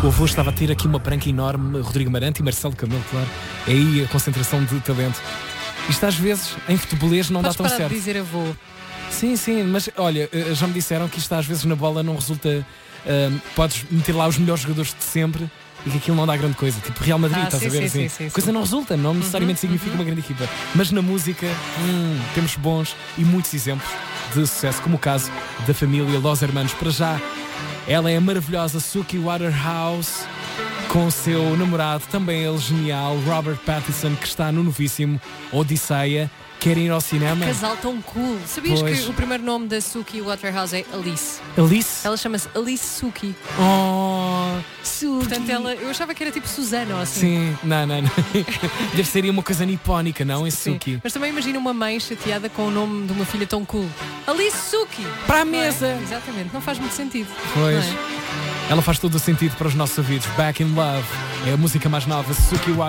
O avô estava a ter aqui uma pranca enorme, Rodrigo Marante e Marcelo Camelo, claro. É aí a concentração de talento. Isto às vezes, em futebolês, não Podes dá tão parar certo. de dizer avô. Sim, mas olha, já me disseram que isto às vezes na bola não resulta. Podes meter lá os melhores jogadores de sempre e que aquilo não dá grande coisa. Tipo Real Madrid, estás a ver assim? Sim, Coisa não resulta, não necessariamente significa uma grande equipa. Mas na música, temos bons e muitos exemplos de sucesso, como o caso da família Los Hermanos. Para já, ela é a maravilhosa Suki Waterhouse, com o seu namorado, também ele genial, Robert Pattinson, que está no novíssimo Odisseia. Querem ir ao cinema? Casal tão cool. Sabias Pois. que o primeiro nome da Suki Waterhouse é Alice? Alice? Ela chama-se Alice Suki. Oh, Suki. Portanto, eu achava que era tipo Susana ou assim. Sim, não. Deve ser uma coisa nipónica, não? Esse Sim. Suki. Mas também imagina uma mãe chateada com o nome de uma filha tão cool. Alice Suki! Para a Não é? mesa! Exatamente, não faz muito sentido. Pois. Não é? Ela faz todo o sentido para os nossos ouvidos. Back in Love é a música mais nova, Suki